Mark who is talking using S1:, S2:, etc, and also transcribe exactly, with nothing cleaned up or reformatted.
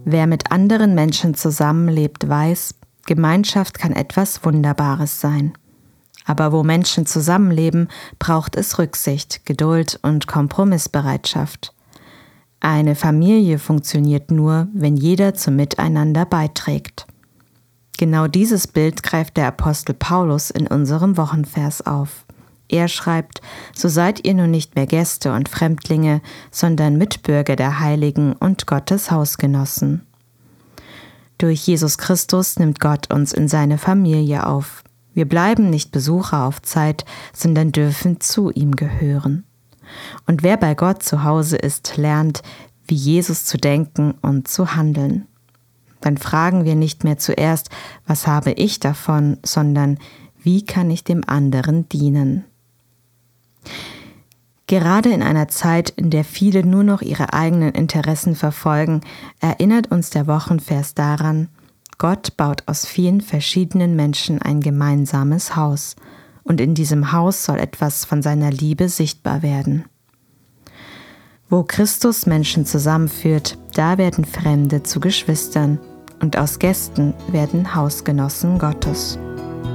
S1: Wer mit anderen Menschen zusammenlebt, weiß, Gemeinschaft kann etwas Wunderbares sein. Aber wo Menschen zusammenleben, braucht es Rücksicht, Geduld und Kompromissbereitschaft. Eine Familie funktioniert nur, wenn jeder zum Miteinander beiträgt. Genau dieses Bild greift der Apostel Paulus in unserem Wochenvers auf. Er schreibt: So seid ihr nun nicht mehr Gäste und Fremdlinge, sondern Mitbürger der Heiligen und Gottes Hausgenossen. Durch Jesus Christus nimmt Gott uns in seine Familie auf. Wir bleiben nicht Besucher auf Zeit, sondern dürfen zu ihm gehören. Und wer bei Gott zu Hause ist, lernt, wie Jesus zu denken und zu handeln. Dann fragen wir nicht mehr zuerst, was habe ich davon, sondern wie kann ich dem anderen dienen? Gerade in einer Zeit, in der viele nur noch ihre eigenen Interessen verfolgen, erinnert uns der Wochenvers daran: Gott baut aus vielen verschiedenen Menschen ein gemeinsames Haus, und in diesem Haus soll etwas von seiner Liebe sichtbar werden. Wo Christus Menschen zusammenführt, da werden Fremde zu Geschwistern, und aus Gästen werden Hausgenossen Gottes.